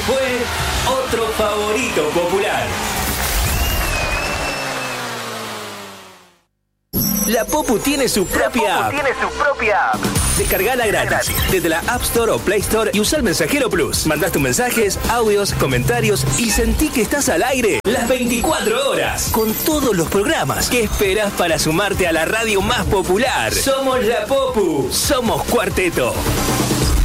fue otro favorito popular. La Popu tiene su propia app. Descargala gratis desde la App Store o Play Store y usa el Mensajero Plus. Mandás tus mensajes, audios, comentarios y sentí que estás al aire las 24 horas con todos los programas. ¿Qué esperás para sumarte a la radio más popular? Somos la Popu, somos Cuarteto.